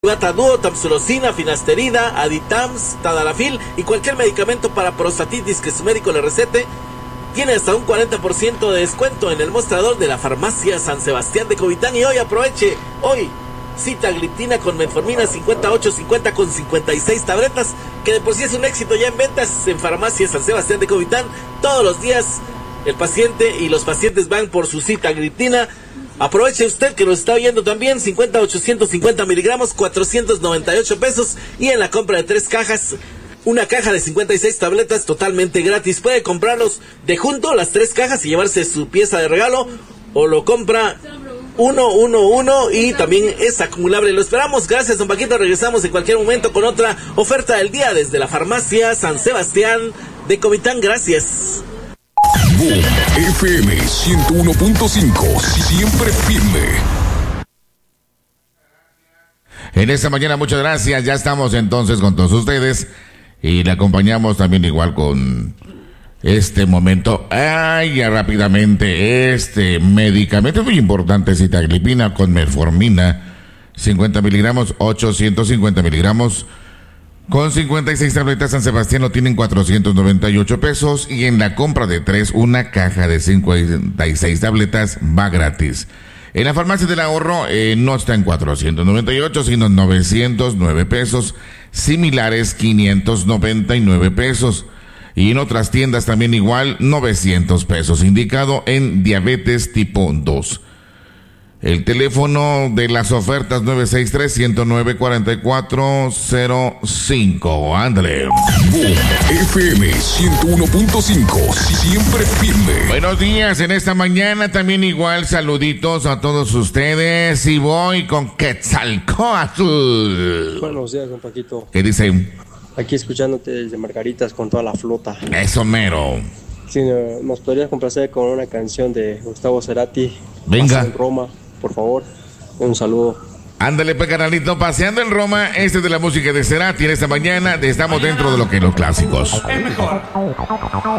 Guata Duo, Tamsulosina, Finasterida, Aditams, Tadalafil y cualquier medicamento para prostatitis que su médico le recete. Tiene hasta un 40% de descuento en el mostrador de la farmacia San Sebastián de Covitán. Y hoy aproveche, Sitagliptina con metformina 58-50 con 56 tabletas, que de por sí es un éxito ya en ventas en farmacia San Sebastián de Covitán. Todos los días el paciente y los pacientes van por su Sitagliptina. Aproveche usted que nos está oyendo también, 50-850 miligramos, 498 pesos. Y en la compra de 3 cajas, una caja de 56 tabletas totalmente gratis. Puede comprarlos de junto, las 3 cajas, y llevarse su pieza de regalo, o lo compra uno y también es acumulable. Lo esperamos. Gracias, don Paquito. Regresamos en cualquier momento con otra oferta del día desde la farmacia San Sebastián de Comitán. Gracias. Boom FM 101.5, siempre firme. En esta mañana, muchas gracias. Ya estamos entonces con todos ustedes y le acompañamos también igual con este momento. Ya rápidamente, este medicamento muy importante, Sitagliptina con metformina, 50 miligramos, 850 miligramos, con 56 tabletas. San Sebastián lo tienen 498 pesos. Y en la compra de 3, una caja de 56 tabletas va gratis. En la farmacia del ahorro no está en 498, sino 909 pesos. Similares, 599 pesos. Y en otras tiendas también igual, 900 pesos. Indicado en diabetes tipo 2. El teléfono de las ofertas 963-109-4405. Ándale. Boom FM 101.5, siempre firme. Buenos días en esta mañana. También igual saluditos a todos ustedes. Y voy con Quetzalcóatl. Buenos días, don Paquito. ¿Qué dicen? Aquí escuchándote desde Margaritas con toda la flota. Eso mero. Si nos podrías complacer con una canción de Gustavo Cerati. Venga. Paseando en Roma, por favor. Un saludo. Ándale, pues, carnalito, paseando en Roma. Este es de la música de Cerati en esta mañana. Estamos dentro de lo que los clásicos. Es mejor.